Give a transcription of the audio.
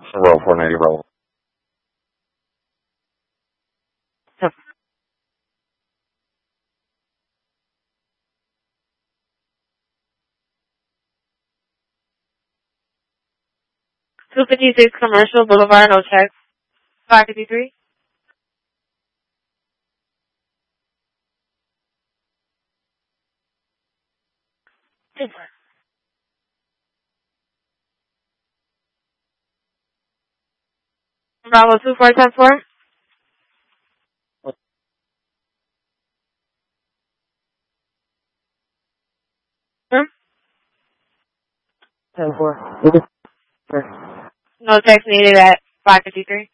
Roll 490, roll. Yep. 256 Commercial Boulevard, no check. 553. Bravo 2410-4. Hmm? 10-4. No text needed at 553.